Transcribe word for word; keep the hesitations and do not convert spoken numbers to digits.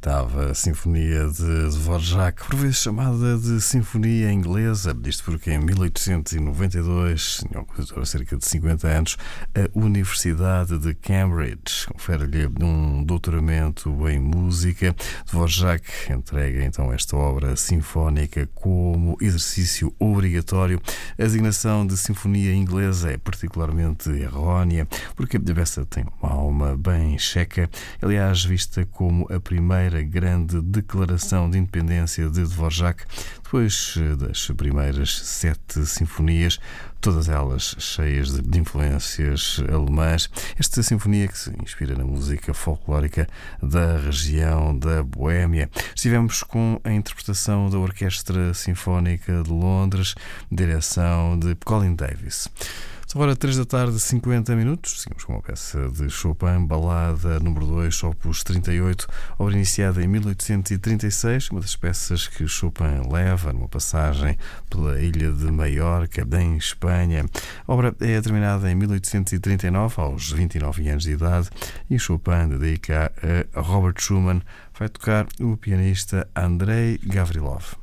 Estava a Sinfonia de Dvorak, por vezes chamada de Sinfonia Inglesa, isto porque em mil oitocentos e noventa e dois, tinha um compositor há cerca de cinquenta anos, a Universidade de Cambridge confere-lhe um doutoramento em música. Dvorak entrega então esta obra sinfónica como exercício obrigatório. A designação de Sinfonia Inglesa é particularmente errónea, porque a peça tem uma alma bem checa, aliás, vista como a primeira grande declaração de independência de Dvorak, depois das primeiras sete sinfonias, todas elas cheias de influências alemãs. Esta sinfonia que se inspira na música folclórica da região da Boémia. Estivemos com a interpretação da Orquestra Sinfónica de Londres, direção de Colin Davis. São agora três da tarde, cinquenta minutos. Seguimos com uma peça de Chopin, balada número dois, opus trinta e oito, obra iniciada em mil oitocentos e trinta e seis, uma das peças que Chopin leva numa passagem pela ilha de Maiorca, em Espanha. A obra é terminada em mil oitocentos e trinta e nove, aos vinte e nove anos de idade, e Chopin dedica a Robert Schumann. Vai tocar o pianista Andrei Gavrilov.